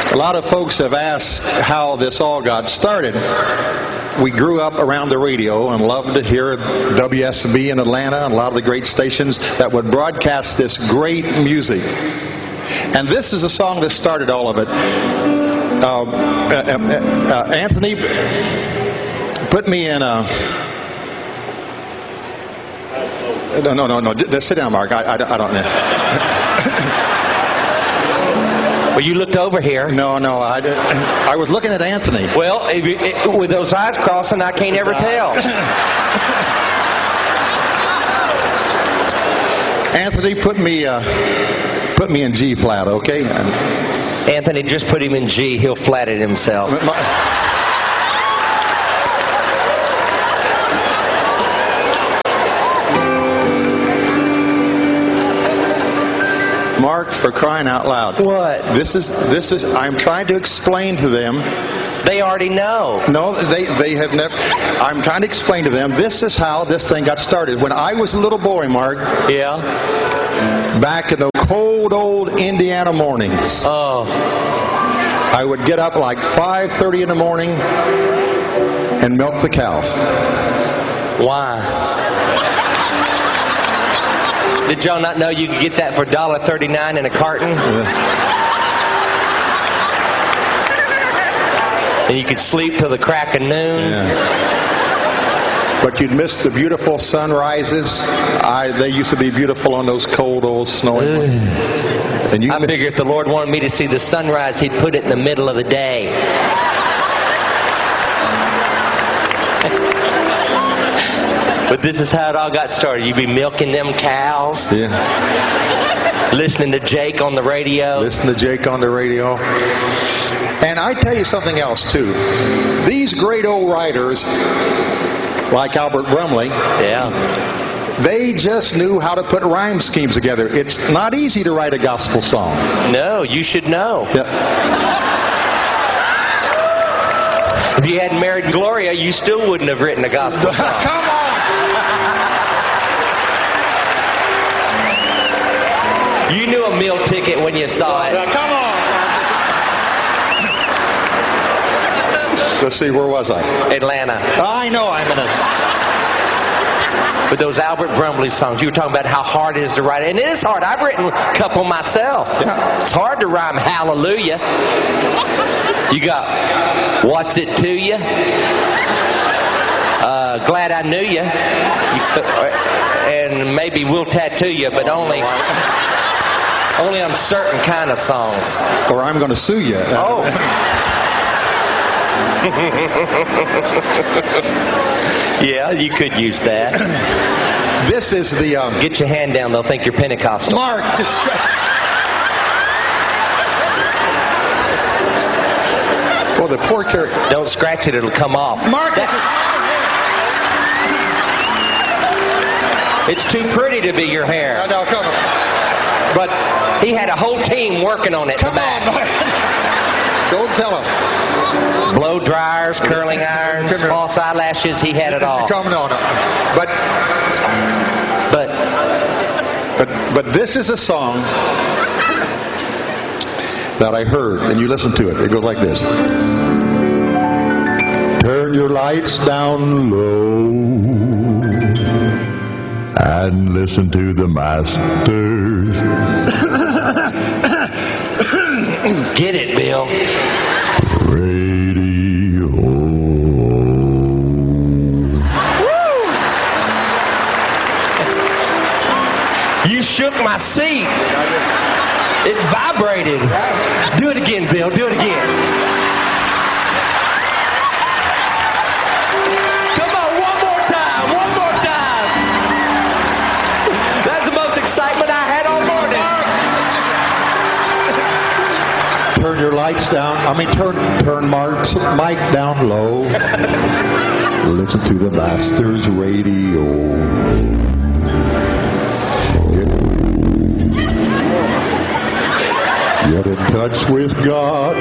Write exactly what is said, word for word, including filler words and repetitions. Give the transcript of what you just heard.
A lot of folks have asked how this all got started. We grew up around the radio and loved to hear W S B in Atlanta and a lot of the great stations that would broadcast this great music. And this is a song that started all of it. Uh, uh, uh, Anthony put me in a... No, no, no, no. Just sit down, Mark. I, I, I don't know. Well, you looked over here. No, no, I did. I was looking at Anthony. Well, if you, it, with those eyes crossing, I can't ever tell. Anthony, put me, uh, put me in G flat, okay? Anthony, just put him in G. He'll flat it himself. My, Mark, for crying out loud. What? This is, this is, I'm trying to explain to them. They already know. No, they, they have never. I'm trying to explain to them, this is how this thing got started. When I was a little boy, Mark. Yeah. Back in the cold old Indiana mornings. Oh. I would get up like five thirty in the morning and milk the cows. Why? Did y'all not know you could get that for one dollar thirty-nine in a carton? Yeah. And you could sleep till the crack of noon? Yeah. But you'd miss the beautiful sunrises. I, they used to be beautiful on those cold old snowy mornings. And you I figured if the Lord wanted me to see the sunrise, He'd put it in the middle of the day. But this is how it all got started. You'd be milking them cows. Yeah. Listening to Jake on the radio. Listen to Jake on the radio. And I tell you something else, too. These great old writers, like Albert Brumley, yeah, they just knew how to put rhyme schemes together. It's not easy to write a gospel song. No, you should know. Yeah. If you hadn't married Gloria, you still wouldn't have written a gospel song. Come on! You knew a meal ticket when you saw it. Now, come on! Let's see, where was I? Atlanta. I know I'm in it. With those Albert Brumley songs, you were talking about how hard it is to write. And it is hard. I've written a couple myself. Yeah. It's hard to rhyme hallelujah. You got what's it to you? Uh, glad I knew you. And maybe we'll tattoo you, but only only on certain kind of songs. Or I'm going to sue you. Oh. Yeah, you could use that. This is the... Um, Get your hand down, they'll think you're Pentecostal. Mark, just... Well, the poor character... Don't scratch it, it'll come off. Mark, that, It's too pretty to be your hair. I know, come on. But... He had a whole team working on it in the back. On, don't tell him. Blow dryers, curling irons, false eyelashes, he had it all. Coming on. But... But... But, but this is a song that I heard, and you listen to it. It goes like this. Turn your lights down low and listen to the masters. Get it, Bill. Radio. Woo! You shook my seat. It vibrated. Do it again, Bill. Do it again. Come on, one more time. One more time. That's the most excitement I had all morning. Turn your lights down. I mean, turn turn Mark's mic down low. Listen to the Masters Radio. Get in touch with God.